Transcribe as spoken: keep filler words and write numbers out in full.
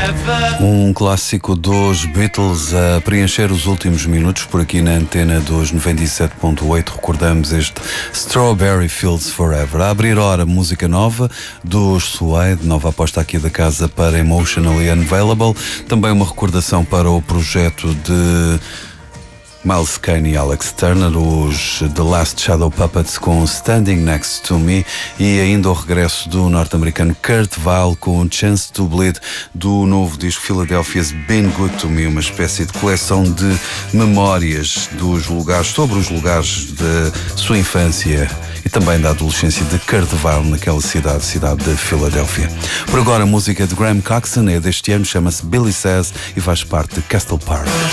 Um clássico dos Beatles a preencher os últimos minutos por aqui na antena dos noventa e sete ponto oito. Recordamos este Strawberry Fields Forever. A abrir hora, música nova dos Suede, nova aposta aqui da casa para Emotionally Unavailable. Também uma recordação para o projeto de Miles Kane e Alex Turner, os The Last Shadow Puppets com Standing Next to Me, e ainda o regresso do norte-americano Kurt Weill com Chance to Bleed, do novo disco Philadelphia's Been Good to Me, uma espécie de coleção de memórias dos lugares, sobre os lugares de sua infância e também da adolescência de Kurt Weill naquela cidade, cidade de Filadélfia. Por agora, a música de Graham Coxon é deste ano, chama-se Billy Says e faz parte de Castle Park.